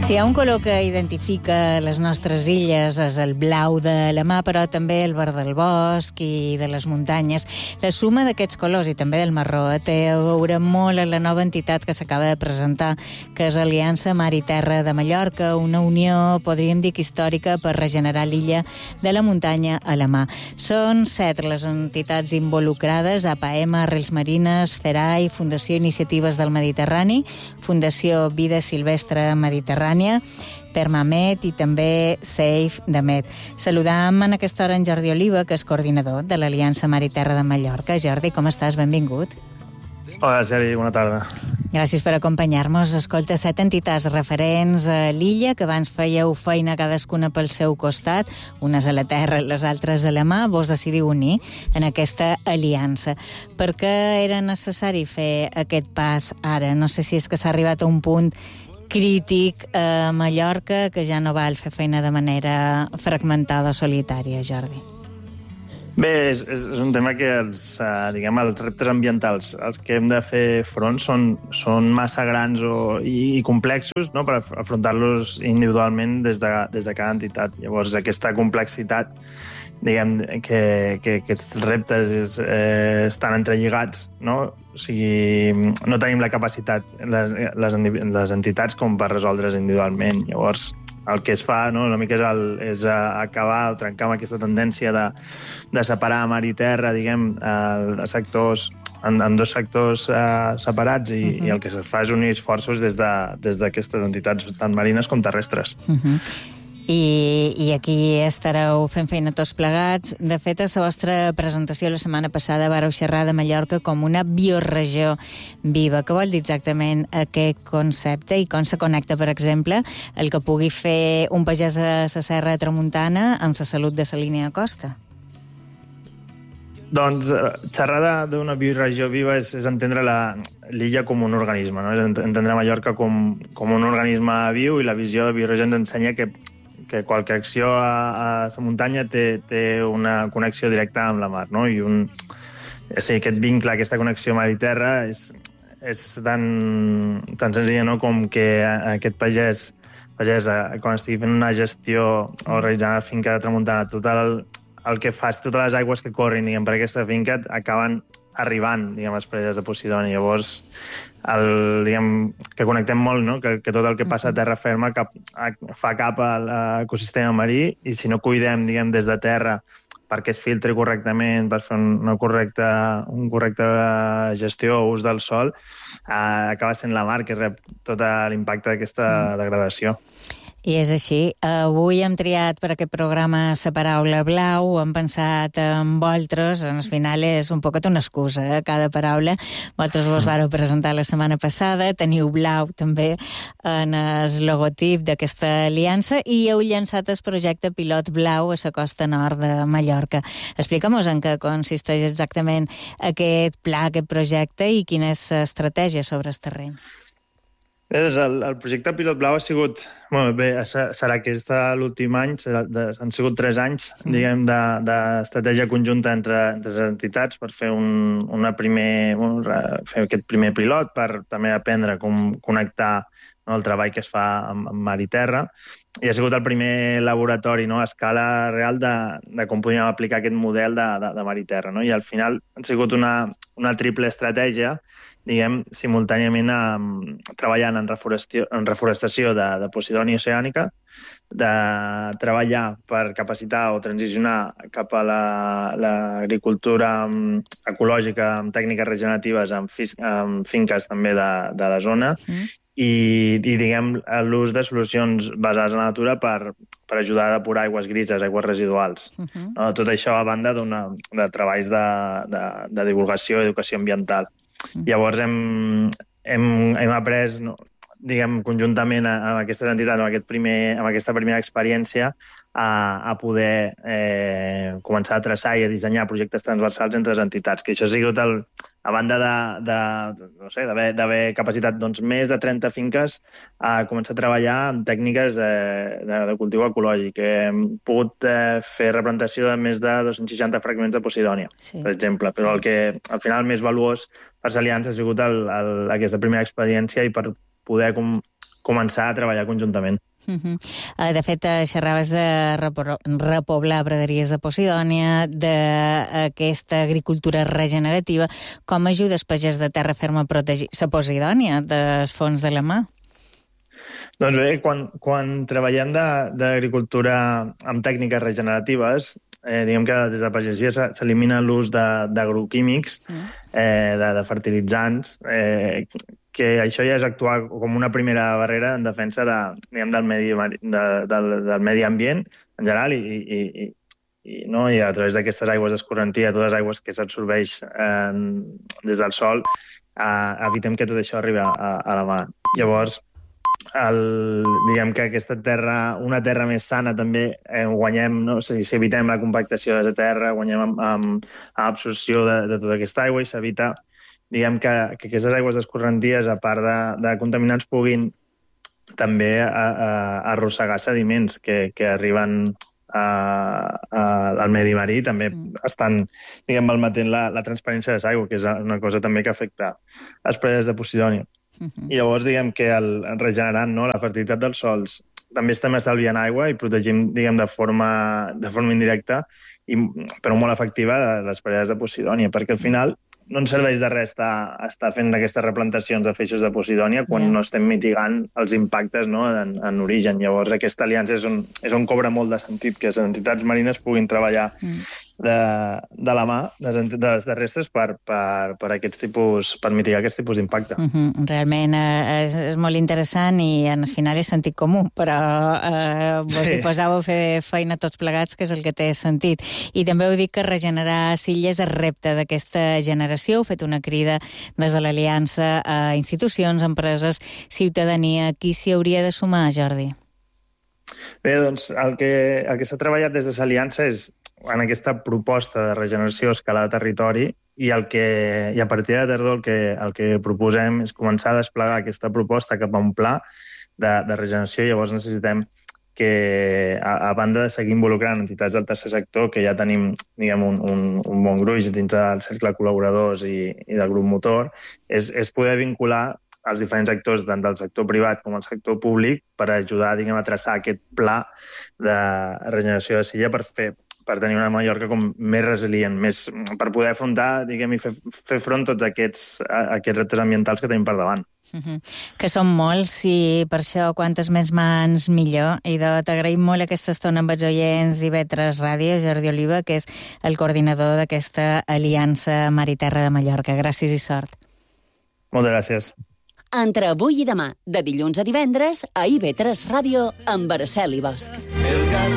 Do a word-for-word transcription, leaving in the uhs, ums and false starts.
Si hi ha un color que identifica les nostres illes és el blau de la mar, però també el verd del bosc i de les muntanyes. La suma d'aquests colors i també del marró té a veure molt amb la nova entitat que s'acaba de presentar, que és Aliança Mar i Terra de Mallorca, una unió, podríem dir que històrica, per regenerar l'illa de la muntanya a la mar. Són set les entitats involucrades: A P A M, Arrels Marines, FERAI, Fundació Iniciatives del Mediterrani, Fundació Vida Silvestre Mediterrània, Termamet i també Safe de Met. Saludam en aquesta hora en Jordi Oliva, que és coordinador de l'Aliança Mar i Terra de Mallorca. Jordi, com estàs? Benvingut. Hola, Sergi, bona tarda. Gràcies per acompanyar-nos. Escolta, set entitats referents a l'illa, que abans fèieu feina cadascuna pel seu costat, unes a la terra, les altres a la mar. Vos decidiu unir en aquesta aliança. Per què era necessari fer aquest pas ara? No sé si és que s'ha arribat a un punt crític a Mallorca, que ja no val fer feina de manera fragmentada o solitària, Jordi. Bé, és, és un tema que els, eh, diguem, els reptes ambientals els que hem de fer front són, són massa grans o, i, i complexos, no?, per afrontar-los individualment des de, des de cada entitat. Llavors, aquesta complexitat, diguem, que, que aquests reptes eh, estan entrelligats, no? O sigui, no tenim la capacitat, les, les, les entitats, com per resoldre's individualment. Llavors, el que es fa, no?, una mica és, el, és acabar o trencar amb aquesta tendència de, de separar mar i terra, diguem, a sectors, en, en dos sectors eh, separats, i, uh-huh. i el que es fa és unir esforços des d'aquestes de, des entitats tant marines com terrestres. Uh-huh. I, i aquí estareu fent feina tots plegats. De fet, a la vostra presentació la setmana passada vareu xerrar de Mallorca com una bioregió viva. Què vol dir exactament aquest concepte i com se connecta, per exemple, el que pugui fer un pagès a la Serra de Tramuntana amb la salut de la línia de costa? Doncs xerrar d'una bioregió viva és, és entendre l'illa com un organisme, no? És entendre Mallorca com, com un organisme viu, i la visió de bioregió ens ensenya que que qualque acció a, a la muntanya té, té una connexió directa amb la mar, no? I un, o sigui, aquest vincle, aquesta connexió mar i terra és, és tan, tan senzilla, no?, com que aquest pagès, pagès quan estigui fent una gestió o realitzant la finca de Tramuntana, tot el, el que fas, totes les aigües que corrin, diguem, per aquesta finca acaben arribant, diguem, a les preses de Posidònia. Llavors, el, diguem, que connectem molt, no?, que, que tot el que passa a terra ferma cap, a, fa cap a l'ecosistema marí, i si no cuidem, diguem, des de terra perquè es filtri correctament, per fer una correcta, un correcte gestió o ús del sol, eh, acaba sent la mar que rep tot l'impacte d'aquesta degradació. I és així. Avui hem triat per aquest programa la paraula blau, hem pensat en vosaltres, al final és un poquet una excusa, eh, cada paraula. Vosaltres vos vareu presentar la setmana passada, teniu blau també en el logotip d'aquesta aliança, i heu llançat el projecte pilot blau a la costa nord de Mallorca. Explica'm-nos en què consisteix exactament aquest pla, aquest projecte, i quina és l'estratègia sobre el terreny. Bé, el, el projecte Pilot Blau ha sigut... Bueno, bé, serà aquest l'últim any, serà, de, han sigut tres anys, diguem, d'estratègia de, conjunta entre, entre les entitats per fer, un, una primer, un, fer aquest primer pilot, per també aprendre com connectar, no, el treball que es fa amb, amb mar i terra. I ha sigut el primer laboratori, no, a escala real de, de com podíem aplicar aquest model de, de, de mar i terra. No? I al final ha sigut una, una triple estratègia, diguem, simultàniament eh, treballant en reforestació, en reforestació de, de Posidònia oceànica, de treballar per capacitar o transicionar cap a l'agricultura la, ecològica amb tècniques regeneratives en, fis, en finques també de, de la zona, mm. i, i diguem, l'ús de solucions basades en la natura per, per ajudar a depurar aigües grises, aigües residuals. Uh -huh. No? Tot això a banda de treballs de, de, de divulgació i educació ambiental. Llavors hem, hem, hem après, no, diguem, conjuntament amb aquestes entitats, amb, aquest primer, amb aquesta primera experiència, a, a poder eh, començar a traçar i a dissenyar projectes transversals entre les entitats, que això ha sigut el, a banda de, de, no sé, d'haver capacitat, doncs, més de trenta finques a començar a treballar amb tècniques eh, de, de cultiu ecològic. Hem pogut eh, fer replantació de més de dos-cents seixanta fragments de Posidònia, sí. per exemple, però el que al final més valuós per l'aliança ha sigut el, el, aquesta primera experiència, i per poder com, començar a treballar conjuntament. Uh -huh. De fet, xerraves de repoblar praderies de Posidònia, d'aquesta agricultura regenerativa. Com ajuda el pagès de terra ferma a protegir la Posidònia dels fons de la mà? Doncs bé, quan, quan treballem d'agricultura amb tècniques regeneratives, eh, diguem que des de pagesia s'elimina l'ús d'agroquímics, eh, de, de fertilitzants, eh, que això ja és actuar com una primera barrera en defensa de, diguem, del, medi, de, del, del medi ambient en general i, i, i, i, no? I a través d'aquestes aigües d'escorrentia, totes les aigües que s'absorbeix eh, des del sol, eh, evitem que tot això arribi a, a la mà. Llavors, el, diguem que aquesta terra, una terra més sana també eh, guanyem, no? Si, si evitem la compactació de la terra, guanyem amb, amb absorció de, de tota aquesta aigua i s'evita, diguem que, que aquestes aigües escorrenties, a part de, de contaminants, puguin també a, a, a arrossegar sediments que, que arriben a, a, al medi marí, també mm. estan, diguem, malmetent la, la transparència de l'aigua, que és una cosa també que afecta les predes de Posidònia. I llavors, diguem que el, regenerant, no, la fertilitat dels sols, també estem estalviant aigua i protegim, diguem, de forma, de forma indirecta, i, però molt efectiva, les predes de Posidònia, perquè al final no ens serveix de res estar, estar fent aquestes replantacions de feixos de Posidònia quan yeah. no estem mitigant els impactes, no, en, en origen. Llavors, aquesta aliança és on, és on cobra molt de sentit que les entitats marines puguin treballar mm. de, de la mà de les, de les terrestres per, per, per, aquests tipus, per mitigar aquest tipus d'impacte. Mm -hmm. Realment eh, és, és molt interessant i en el final és sentit comú, però eh, vos sí. hi posàveu a fer feina tots plegats, que és el que té sentit. I també heu dit que regenerar illes és repte d'aquesta generació. Heu fet una crida des de l'Aliança a institucions, empreses, ciutadania. Qui s'hi hauria de sumar, Jordi? Bé, doncs el que, el que s'ha treballat des de l'Aliança és en aquesta proposta de regeneració a escala de territori i, el que, i a partir de tardor el que, el que proposem és començar a desplegar aquesta proposta cap a un pla de, de regeneració. Llavors necessitem que, a, a banda de seguir involucrant entitats del tercer sector, que ja tenim, diguem, un, un, un bon gruix dins del cercle de col·laboradors i, i del grup motor, és, és poder vincular els diferents actors, tant del sector privat com del sector públic, per ajudar, diguem, a traçar aquest pla de regeneració de Silla per fer per tenir una Mallorca com més resilient, més, per poder afrontar, diguem, i fer, fer front a tots aquests, a, aquests reptes ambientals que tenim per davant. Uh -huh. Que són molts i per això quantes més mans millor. I t'agraïm molt aquesta estona amb els oients d'I V tres Ràdio, Jordi Oliva, que és el coordinador d'aquesta Aliança Mar i Terra de Mallorca. Gràcies i sort. Moltes gràcies. Entre avui i demà, de dilluns a divendres, a I V tres Ràdio, amb Araceli Bosch.